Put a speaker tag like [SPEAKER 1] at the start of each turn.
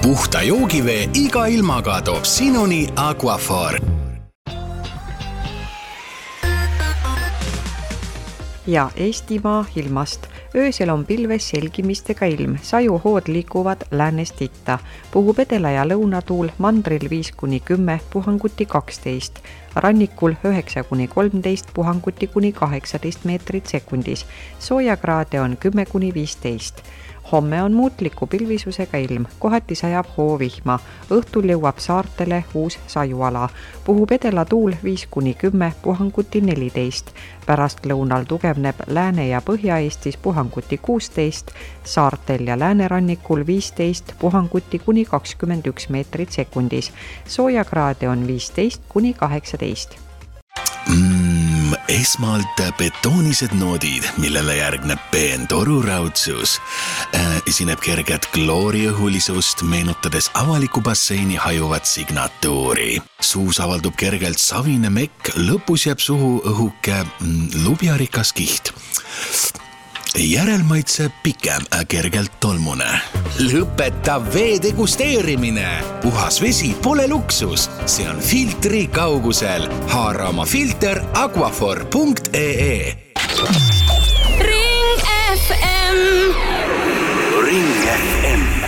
[SPEAKER 1] puhta joogivee iga ilmaga toob sinuni Aquaphor.
[SPEAKER 2] Ja Eestimaa ilmast. Öösel on pilves selgimistega ilm, sajuhood liikuvad läänest itta. Puhub edela ja lõunatuul, mandril 5-10, puhanguti 12. Rannikul 9-13, puhanguti kuni 18 meetrit sekundis. Soojakraade on 10-15. Homme on muutliku pilvisusega ilm, kohati sajab hoovihma. Õhtul jõuab saartele uus sajuala. Puhub edela tuul 5-10, puhanguti 14. Pärast lõunal tugevneb Lääne- ja Põhja-Eestis puhanguti 16, saartel ja läänerannikul 15, puhanguti kuni 21 meetrit sekundis. Soojakraade on 15-18.
[SPEAKER 1] Esmalt betoonised noodid, millele järgneb peen toruraudsus. Esineb kerget klooriõhulisust, meenutades avaliku basseini hajuvat signatuuri. Suus avaldub kergelt savine mekk, lõpus jääb suhu õhuke lubjarikas kiht. Järelmaitse pikem, kergelt tolmune. Lõpeta vee degusteerimine. Puhas vesi pole luksus, see on filtri kaugusel. Haara oma filter aquaphor.ee.
[SPEAKER 3] Ring FM.
[SPEAKER 1] Ring FM.